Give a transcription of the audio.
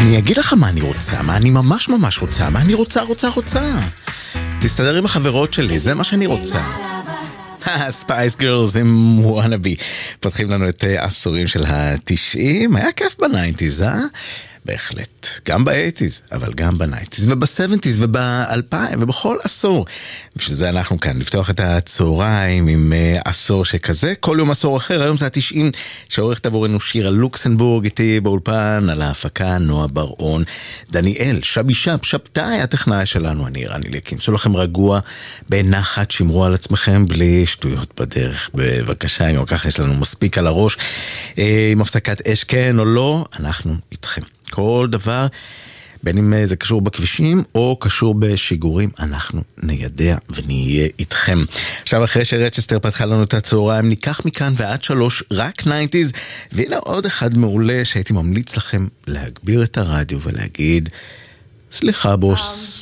אני אגיד לך מה אני רוצה, מה אני ממש ממש רוצה, מה אני רוצה. תסתדר עם החברות שלי, זה מה שאני רוצה. ספייס גרלס עם וואנאבי. פותחים לנו את העשורים של ה-90. היה כיף ב-90s, בהחלט. גם ב-80s, אבל גם ב-90s וב-70s וב-2000 ובכל עשור. בשביל זה אנחנו כאן, לפתוח את הצהריים עם עשור שכזה. כל יום עשור אחר, היום זה ה-90, שעורכת עבורנו שירה לוקסנבורג, איתי באולפן, על ההפקה נועה בר-און, דניאל, שבתאי, הטכנאי שלנו, אני רני ליקין. סעו לכם רגוע, בנחת, שמרו על עצמכם, בלי שטויות בדרך. בבקשה, אם ככה יש לנו מספיק על הראש. עם הפסקת אש כן או לא, אנחנו איתכם. כל דבר, בין אם זה קשור בכבישים או קשור בשיגורים, אנחנו ניידע ונהיה איתכם. עכשיו אחרי שרצ'סטר פתחה לנו את הצהריים, ניקח מכאן ועד 3 רק 90s, והנה עוד אחד מעולה שהייתי ממליץ לכם להגביר את הרדיו ולהגיד, סליחה בוס.